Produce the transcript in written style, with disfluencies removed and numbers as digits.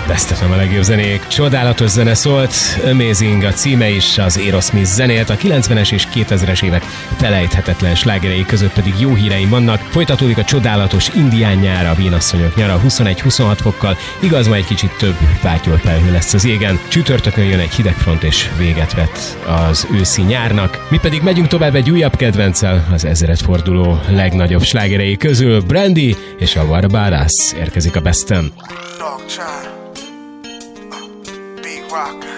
Best FM a legjobb zenék. Csodálatos zene szólt, Amazing a címe is, az Aerosmith zenélt, a 90-es és 2000-es évek felejthetetlen slágerei között pedig jó híreim vannak. Folytatódik a csodálatos indián nyár, a vénasszonyok nyara 21-26 fokkal, igaz, ma egy kicsit több fátyolfelhő lesz az égen. Csütörtökön jön egy hidegfront és véget vet az őszi nyárnak. Mi pedig megyünk tovább egy újabb kedvenccel, az ezredforduló legnagyobb slágerei közül. Brandy és a Barbaras érkezik a Bestem. Big Rock.